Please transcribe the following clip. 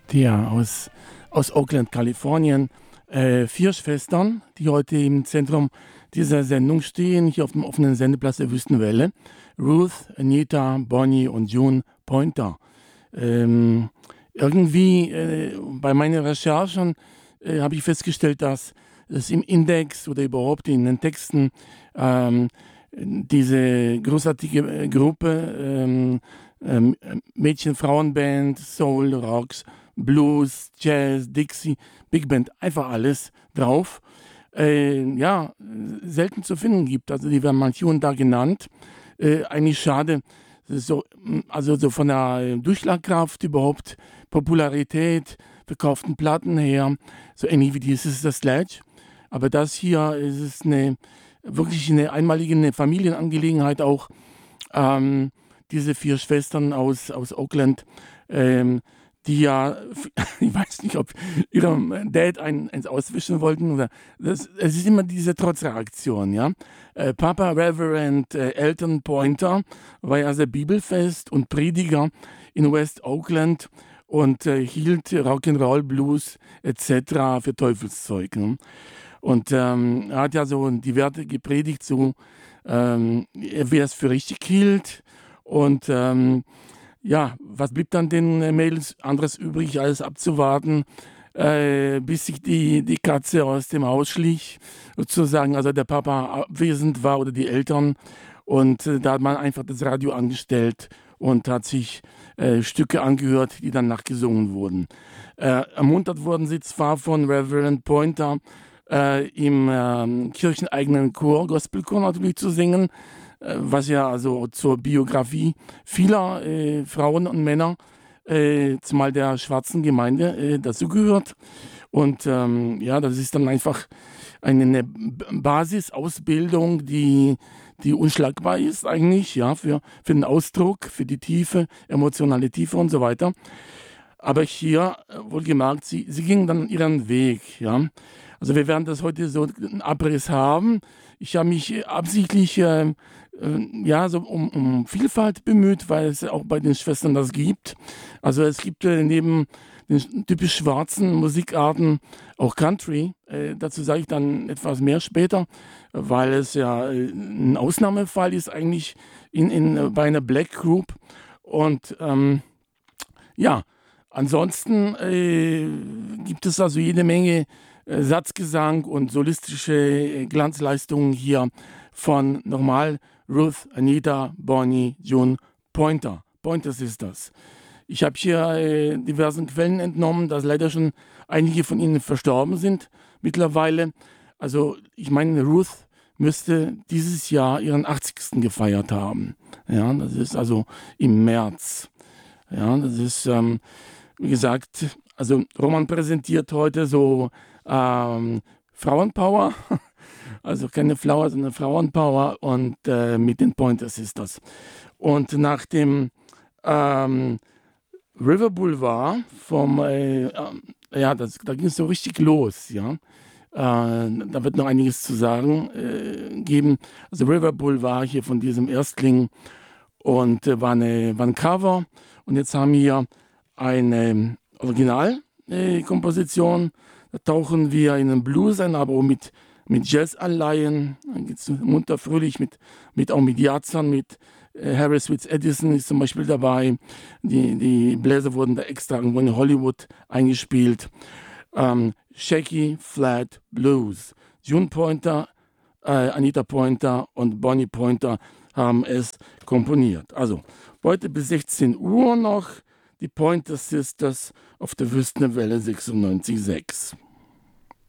Ja, aus Oakland, Kalifornien. 4 Schwestern, die heute im Zentrum dieser Sendung stehen, hier auf dem offenen Sendeplatz der Wüstenwelle. Ruth, Anita, Bonnie und June Pointer. Irgendwie bei meinen Recherchen habe ich festgestellt, dass es im Index oder überhaupt in den Texten diese großartige Gruppe Mädchen-Frauenband, Soul, Rocks, Blues, Jazz, Dixie, Big Band, einfach alles drauf. Ja, selten zu finden gibt. Also die werden manche und da genannt. Eigentlich schade. So, also so von der Durchschlagkraft überhaupt, Popularität, verkauften Platten her, so ähnlich wie dieses The Sledge. Aber das hier ist es wirklich eine einmalige Familienangelegenheit auch. Diese 4 Schwestern aus Oakland, die ja, ich weiß nicht, ob ihrem Dad eins auswischen wollten oder es ist immer diese Trotzreaktion, ja. Papa Reverend Elton Pointer war ja sehr bibelfest und Prediger in West Oakland und hielt Rock'n'Roll, Blues etc. für Teufelszeug. Ne? Und er hat ja so die Werte gepredigt, so wer es für richtig hielt. Und ja, was blieb dann den Mädels anderes übrig, als abzuwarten, bis sich die Katze aus dem Haus schlich, sozusagen, also der Papa abwesend war oder die Eltern. Und da hat man einfach das Radio angestellt und hat sich Stücke angehört, die dann nachgesungen wurden. Ermuntert wurden sie zwar von Reverend Pointer, im kircheneigenen Chor, Gospelchor natürlich zu singen, was ja also zur Biografie vieler Frauen und Männer, zumal der schwarzen Gemeinde, dazugehört. Und ja, das ist dann einfach eine Basisausbildung, die unschlagbar ist eigentlich, ja, für den Ausdruck, für die Tiefe, emotionale Tiefe und so weiter. Aber hier, wohlgemerkt, sie gingen dann ihren Weg, ja. Also wir werden das heute so einen Abriss haben. Ich habe mich absichtlich ja, so um Vielfalt bemüht, weil es auch bei den Schwestern das gibt. Also es gibt neben den typisch schwarzen Musikarten auch Country. Dazu sage ich dann etwas mehr später, weil es ja ein Ausnahmefall ist eigentlich bei einer Black Group. Und ja, ansonsten gibt es also jede Menge Satzgesang und solistische Glanzleistungen hier von nochmal Ruth, Anita, Bonnie, June Pointer. Pointer Sisters. Ich habe hier diversen Quellen entnommen, dass leider schon einige von ihnen verstorben sind mittlerweile. Also ich meine, Ruth müsste dieses Jahr ihren 80. gefeiert haben. Ja, das ist also im März. Ja, das ist, wie gesagt, also Roman präsentiert heute so Frauenpower, also keine Flower, sondern Frauenpower und mit den Pointer Sisters. Und nach dem River Boulevard ja, da ging es so richtig los, ja. Da wird noch einiges zu sagen geben. Also River Boulevard hier von diesem Erstling und war ein Cover. Und jetzt haben wir eine Originalkomposition. Da tauchen wir in den Blues ein, aber auch mit Jazz-Anleihen. Dann geht es munter fröhlich auch mit Jazzern, mit Harry Sweets Edison ist zum Beispiel dabei. Die Bläser wurden da extra irgendwo in Hollywood eingespielt. Shaky Flat Blues. June Pointer, Anita Pointer und Bonnie Pointer haben es komponiert. Also heute bis 16 Uhr noch die Pointer Sisters auf der Wüstenwelle 96,6.